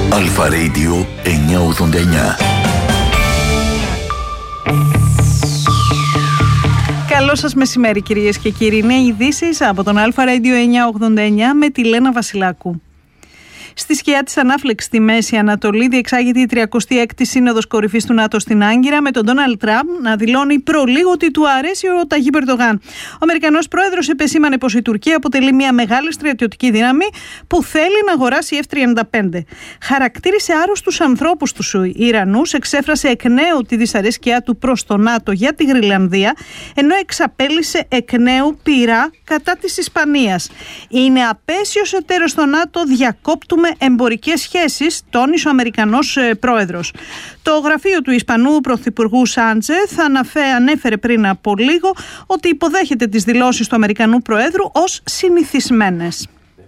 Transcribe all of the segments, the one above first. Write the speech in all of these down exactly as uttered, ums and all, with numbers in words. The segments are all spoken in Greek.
Αλφα Radio εννιακόσια ογδόντα εννιά. Καλό σας μεσημέρι κυρίες και κύριοι. Είναι ειδήσεις από τον Αλφα Radio εννιακόσια ογδόντα εννιά με τη Λένα Βασιλάκου. Στη σκιά της ανάφλεξης στη Μέση Ανατολή διεξάγεται η τριακοστή έκτη Σύνοδος Κορυφής του ΝΑΤΟ στην Άγκυρα, με τον Ντόναλντ Τραμπ να δηλώνει προλίγο ότι του αρέσει ο Ταγίπ Ερντογάν. Ο Αμερικανός πρόεδρος επεσήμανε πως η Τουρκία αποτελεί μια μεγάλη στρατιωτική δύναμη που θέλει να αγοράσει εφ τριάντα πέντε. Χαρακτήρισε άρρωστους ανθρώπους τους Ιρανούς, εξέφρασε εκ νέου τη δυσαρέσκειά του προς το ΝΑΤΟ για τη Γροιλανδία, ενώ εξαπέλυσε εκ νέου πειρά κατά της Ισπανίας. Είναι απέσιος εταίρος στο ΝΑΤΟ, διακόπτουμε εμπορικές σχέσεις, τόνισε ο Αμερικανός πρόεδρος. Το γραφείο του Ισπανού Πρωθυπουργού Σάντσεθ ανέφερε πριν από λίγο ότι υποδέχεται τις δηλώσεις του Αμερικανού Προέδρου ως συνηθισμένες.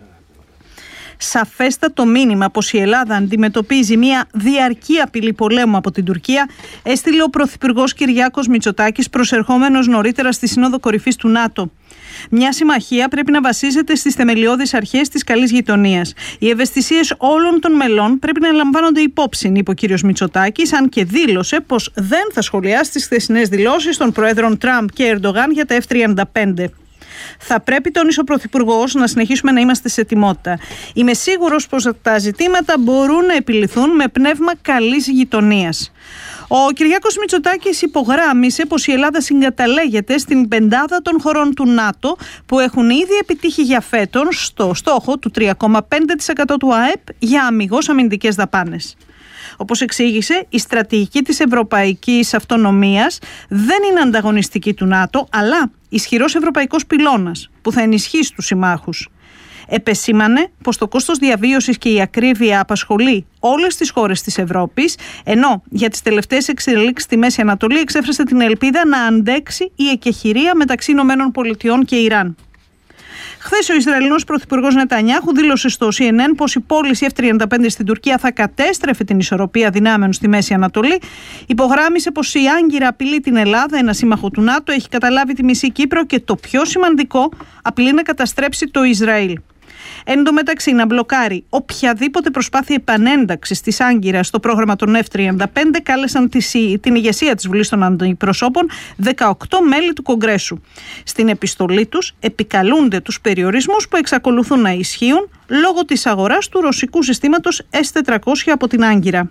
Σαφέστατο μήνυμα πως η Ελλάδα αντιμετωπίζει μια διαρκή απειλή πολέμου από την Τουρκία έστειλε ο Πρωθυπουργός Κυριάκος Μητσοτάκης, προσερχόμενος νωρίτερα στη Σύνοδο Κορυφής του ΝΑΤΟ. Μια συμμαχία πρέπει να βασίζεται στις θεμελιώδεις αρχές της καλής γειτονίας. Οι ευαισθησίες όλων των μελών πρέπει να λαμβάνονται υπόψη, είπε ο κ. Μητσοτάκης, αν και δήλωσε πως δεν θα σχολιάσει τις χθεσινές δηλώσεις των Προέδρων Τραμπ και Ερντογάν για τα εφ τριάντα πέντε. Θα πρέπει, τόνισε ο Πρωθυπουργός, να συνεχίσουμε να είμαστε σε ετοιμότητα. Είμαι σίγουρος πως τα ζητήματα μπορούν να επιληθούν με πνεύμα καλής γειτονίας. Ο Κυριάκος Μητσοτάκης υπογράμμισε πως η Ελλάδα συγκαταλέγεται στην πεντάδα των χωρών του ΝΑΤΟ που έχουν ήδη επιτύχει για φέτον στο στόχο του τρία κόμμα πέντε τοις εκατό του ΑΕΠ για αμιγώς αμυντικές δαπάνες. Όπως εξήγησε, η στρατηγική της ευρωπαϊκής αυτονομίας δεν είναι ανταγωνιστική του ΝΑΤΟ, αλλά ισχυρός ευρωπαϊκός πυλώνας που θα ενισχύσει τους συμμάχους. Επεσήμανε πως το κόστος διαβίωσης και η ακρίβεια απασχολεί όλες τις χώρες της Ευρώπης, ενώ για τις τελευταίες εξελίξεις στη Μέση Ανατολή εξέφρασε την ελπίδα να αντέξει η εκεχηρία μεταξύ Ηνωμένων Πολιτειών και Ιράν. Χθες ο Ισραηλινός Πρωθυπουργός Νετανιάχου δήλωσε στο σι εν εν πως η πώληση εφ τριάντα πέντε στην Τουρκία θα κατέστρεφε την ισορροπία δυνάμεων στη Μέση Ανατολή. Υπογράμμισε πως η Άγκυρα απειλεί την Ελλάδα, ένα σύμμαχο του ΝΑΤΟ, έχει καταλάβει τη μισή Κύπρο και το πιο σημαντικό, απειλεί να καταστρέψει το Ισραήλ. Εν τω μεταξύ, να μπλοκάρει οποιαδήποτε προσπάθεια επανένταξης της Άγκυρας στο πρόγραμμα των εφ τριάντα πέντε κάλεσαν την ηγεσία της Βουλής των Αντιπροσώπων δεκαοκτώ μέλη του Κογκρέσου. Στην επιστολή τους επικαλούνται τους περιορισμούς που εξακολουθούν να ισχύουν λόγω της αγοράς του ρωσικού συστήματος ες τετρακόσια από την Άγκυρα.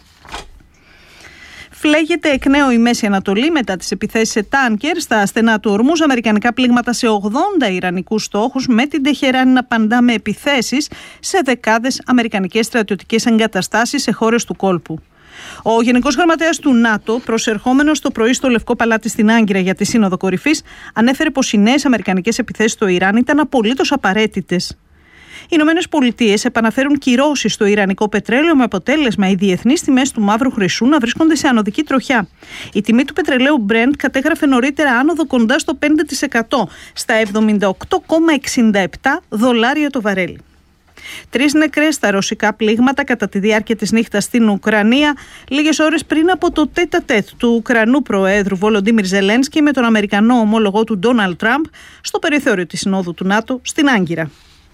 Φλέγεται εκ νέου η Μέση Ανατολή μετά τις επιθέσεις σε τάνκερ στα στενά του ορμούς, αμερικανικά πλήγματα σε ογδόντα ιρανικούς στόχους, με την Τεχεράνη να απαντά με επιθέσεις σε δεκάδες αμερικανικές στρατιωτικές εγκαταστάσεις σε χώρες του κόλπου. Ο Γενικός Γραμματέας του ΝΑΤΟ, προσερχόμενος το πρωί στο Λευκό Παλάτι στην Άγκυρα για τη Σύνοδο Κορυφής, ανέφερε πως οι νέες αμερικανικές επιθέσεις στο Ιράν ήταν απολύτως απαραίτητες. Οι Ηνωμένες Πολιτείες επαναφέρουν κυρώσεις στο ιρανικό πετρέλαιο, με αποτέλεσμα οι διεθνείς τιμές του μαύρου χρυσού να βρίσκονται σε ανωδική τροχιά. Η τιμή του πετρελαίου Brent κατέγραφε νωρίτερα άνοδο κοντά στο πέντε τοις εκατό, στα εβδομήντα οκτώ κόμμα εξήντα επτά δολάρια το βαρέλι. Τρεις νεκρές στα ρωσικά πλήγματα κατά τη διάρκεια της νύχτας στην Ουκρανία, λίγες ώρες πριν από το τέτα-τέτ του Ουκρανού Προέδρου Βολοντίμιρ Ζελένσκι με τον Αμερικανό ομόλογό του Ντόναλντ Τραμπ στο περιθώριο της Συνόδου του ΝΑΤΟ στην Άγκυρα.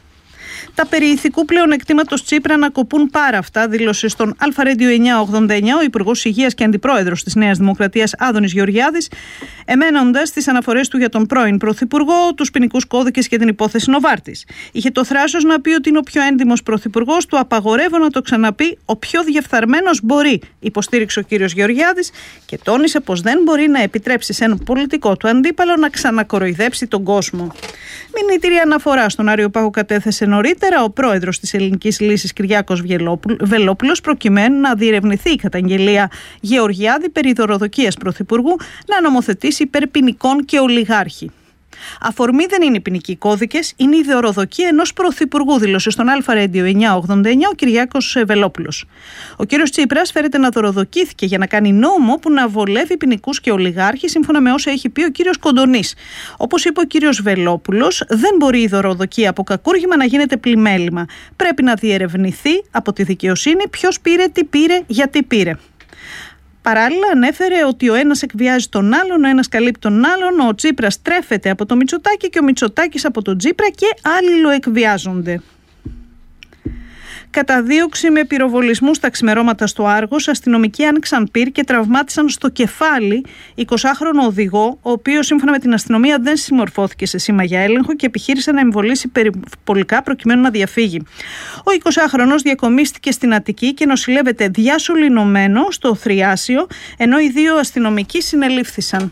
Τα περί ηθικού πλεονεκτήματος Τσίπρα να κοπούν πάρα αυτά, δήλωσε στον Αλφα Radio εννιακόσια ογδόντα εννιά ο Υπουργός Υγείας και Αντιπρόεδρος της Νέας Δημοκρατίας Άδωνης Γεωργιάδης, εμένοντας τις αναφορές του για τον πρώην Πρωθυπουργό, τους ποινικούς κώδικες και την υπόθεση Νοβάρτης. Είχε το θράσος να πει ότι είναι ο πιο έντιμος Πρωθυπουργός, του απαγορεύω να το ξαναπεί, ο πιο διεφθαρμένος μπορεί, υποστήριξε ο κύριος Γεωργιάδης και τόνισε πως δεν μπορεί να επιτρέψει σε έναν πολιτικό του αντίπαλο να ξανακοροϊδέψει τον κόσμο. Μηνύτηρη αναφορά στον Άριο Πάγο κατέθεσε νωρίτερα ο πρόεδρος της Ελληνικής Λύσης Κυριάκος Βελόπουλος, προκειμένου να διερευνηθεί η καταγγελία Γεωργιάδη περί δωροδοκίας πρωθυπουργού να νομοθετήσει υπέρ ποινικών και ολιγάρχη. Αφορμή δεν είναι οι ποινικοί κώδικες, είναι η δωροδοκία ενός πρωθυπουργού, δήλωσε στον Αλφα Radio εννιακόσια ογδόντα εννιά ο Κυριάκος Βελόπουλος. Ο κύριος Τσίπρας φέρεται να δωροδοκήθηκε για να κάνει νόμο που να βολεύει ποινικούς και ολιγάρχη, σύμφωνα με όσα έχει πει ο κύριος Κοντονής. Όπως είπε ο κύριος Βελόπουλος, δεν μπορεί η δωροδοκία από κακούργημα να γίνεται πλημέλημα. Πρέπει να διερευνηθεί από τη δικαιοσύνη ποιος πήρε, τι πήρε, γιατί πήρε. Παράλληλα, ανέφερε ότι ο ένας εκβιάζει τον άλλον, ο ένας καλύπτει τον άλλον, ο Τσίπρας τρέφεται από το Μητσοτάκη και ο Μητσοτάκης από τον Τσίπρα και άλληλοεκβιάζονται. καταδίωξη με πυροβολισμού στα ξημερώματα στο Άργος. Αστυνομικοί άνοιξαν πυρ και τραυμάτισαν στο κεφάλι εικοσάχρονο οδηγό, ο οποίος σύμφωνα με την αστυνομία δεν συμμορφώθηκε σε σήμα για έλεγχο και επιχείρησε να εμβολήσει περιπολικά προκειμένου να διαφύγει. Ο εικοσάχρονος διακομίστηκε στην Αττική και νοσηλεύεται διασωληνωμένο στο Θριάσιο, ενώ οι δύο αστυνομικοί συνελήφθησαν.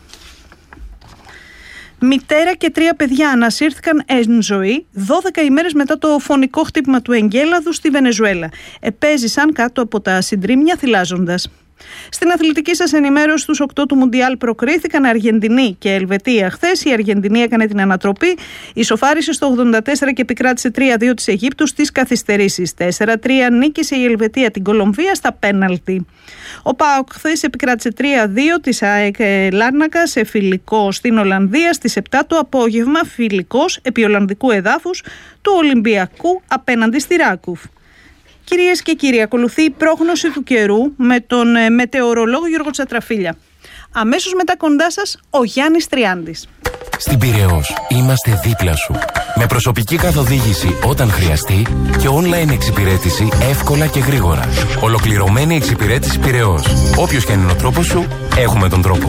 Μητέρα και τρία παιδιά ανασύρθηκαν εν ζωή δώδεκα ημέρες μετά το φωνικό χτύπημα του εγκέλαδου στη Βενεζουέλα. Επέζησαν κάτω από τα συντρίμμια θυλάζοντας. Στην αθλητική σας ενημέρωση, στους οκτώ του Μουντιάλ προκρίθηκαν Αργεντινή και Ελβετία χθες. Η Αργεντινή έκανε την ανατροπή, ισοφάρισε στο ογδόντα τέσσερα και επικράτησε τρία δύο της Αιγύπτου στις καθυστερήσεις. τέσσερα τρία νίκησε η Ελβετία την Κολομβία στα πέναλτι. Ο ΠΑΟΚ χθες επικράτησε τρία δύο της ΑΕΚ Λάρνακα σε φιλικό στην Ολλανδία στις επτά το απόγευμα, φιλικός επί Ολλανδικού εδάφους του Ολυμπιακού απέναντι στη Ράκουφ. Κυρίες και κύριοι, ακολουθεί η πρόγνωση του καιρού με τον μετεωρολόγο Γιώργο Τσατραφίλια. Αμέσως μετά κοντά σας ο Γιάννης Τριάντης. Στην Πειραιώς είμαστε δίπλα σου. Με προσωπική καθοδήγηση όταν χρειαστεί και online εξυπηρέτηση εύκολα και γρήγορα. Ολοκληρωμένη εξυπηρέτηση Πειραιώς. Όποιος και αν είναι ο τρόπος σου, έχουμε τον τρόπο.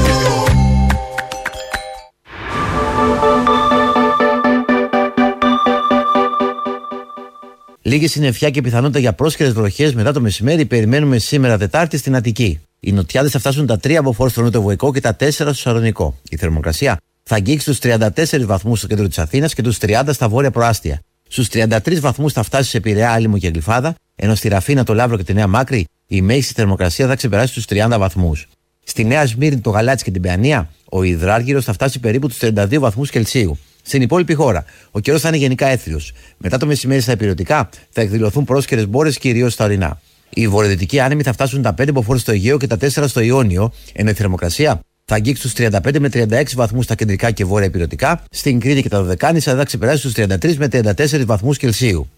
Λίγη συννεφιά και πιθανότητα για πρόσχερες βροχές μετά το μεσημέρι περιμένουμε σήμερα Τετάρτη στην Αττική. Οι νοτιάδες θα φτάσουν τα τρία μποφόρ στο νοτιοβοϊκό και τα τέσσερα στο Σαλονικό. Η θερμοκρασία θα αγγίξει τους τριάντα τέσσερις βαθμούς στο κέντρο της Αθήνας και τους τριάντα στα βόρεια προάστια. Στους τριάντα τρεις βαθμούς θα φτάσει σε Πειραιά, Άλυμο και Γλυφάδα, ενώ στη Ραφίνα, το Λαύρο και τη Νέα Μάκρη η μέγιστη θερμοκρασία θα ξεπεράσει τους τριάντα βαθμούς. Στη Νέα Σμύρνη, το Γαλάτσι και την Παιανία, ο υδράργυρος θα φτάσει περίπου τους τριάντα δύο βαθμούς Κελσίου. Στην υπόλοιπη χώρα, ο καιρός θα είναι γενικά έθριος. Μετά το μεσημέρι στα υπηρετικά θα εκδηλωθούν πρόσχερες μπόρες κυρίως στα ορεινά. Οι βορειοδυτικοί άνεμοι θα φτάσουν τα πέντε μποφόρ στο Αιγαίο και τα τέσσερα στο Ιόνιο, ενώ η θερμοκρασία θα αγγίξει τους τριάντα πέντε με τριάντα έξι βαθμούς στα κεντρικά και βόρεια υπηρετικά. Στην Κρήτη και τα Δωδεκάνησα θα ξεπεράσει τους τριάντα τρεις με τριάντα τέσσερις βαθμούς Κελσίου.